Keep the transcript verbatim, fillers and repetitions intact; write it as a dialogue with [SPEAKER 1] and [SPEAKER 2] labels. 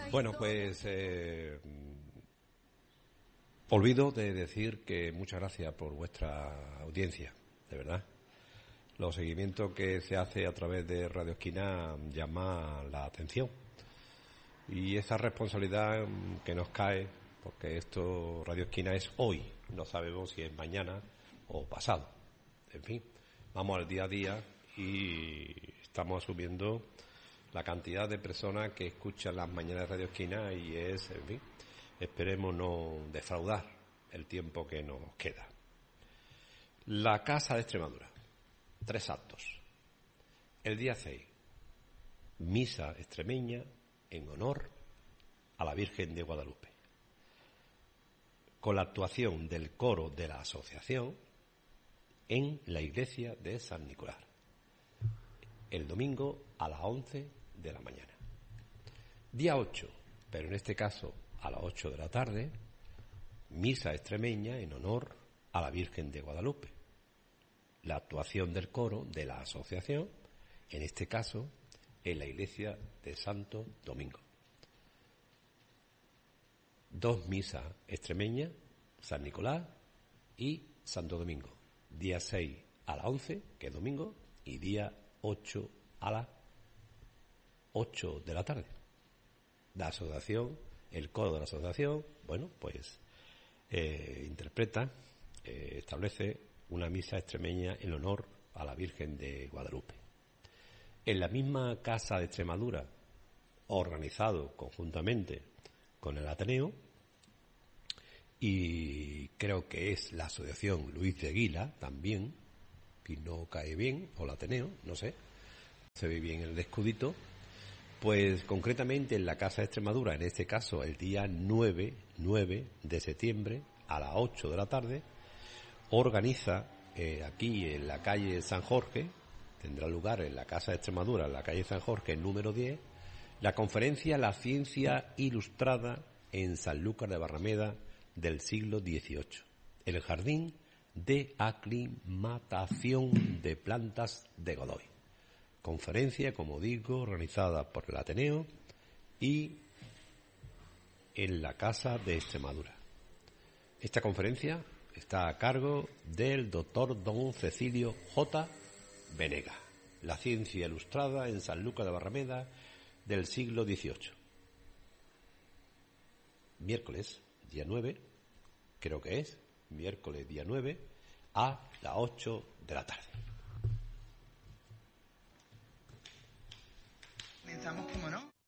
[SPEAKER 1] Bueno, pues eh, olvido de decir que muchas gracias por vuestra audiencia, de verdad. Los seguimientos que se hace a través de Radio Esquina llama la atención. Y esa responsabilidad que nos cae, porque esto, Radio Esquina es hoy, no sabemos si es mañana o pasado. En fin, vamos al día a día y estamos asumiendo la cantidad de personas que escuchan las mañanas de Radio Esquina y es, en fin, esperemos no defraudar el tiempo que nos queda. La Casa de Extremadura, tres actos. El día seis, misa extremeña en honor a la Virgen de Guadalupe, con la actuación del coro de la asociación en la iglesia de San Nicolás, el domingo a las once de la mañana. Día ocho, pero en este caso a las ocho de la tarde, misa extremeña en honor a la Virgen de Guadalupe, la actuación del coro de la asociación, en este caso en la iglesia de Santo Domingo. Dos misas extremeñas, San Nicolás y Santo Domingo, día seis a las once, que es domingo, y día ocho a las ocho de la tarde. La asociación, el coro de la asociación, bueno, pues eh, interpreta, eh, establece una misa extremeña en honor a la Virgen de Guadalupe. En la misma Casa de Extremadura, organizado conjuntamente con el Ateneo, y creo que es la asociación Luis de Aguila también, y no cae bien, o el Ateneo, no sé, se ve bien el escudito, pues concretamente en la Casa de Extremadura, en este caso el día nueve de septiembre a las ocho de la tarde, organiza eh, aquí en la calle San Jorge, tendrá lugar en la Casa de Extremadura, en la calle San Jorge, número diez, la conferencia La Ciencia Ilustrada en Sanlúcar de Barrameda del siglo dieciocho, el Jardín de Aclimatación de Plantas de Godoy. Conferencia, como digo, organizada por el Ateneo y en la Casa de Extremadura. Esta conferencia está a cargo del doctor don Cecilio J. Venega. La Ciencia Ilustrada en Sanlúcar de Barrameda del siglo dieciocho. Miércoles, día nueve, creo que es, miércoles día nueve, a las ocho de la tarde.
[SPEAKER 2] Comenzamos, como no.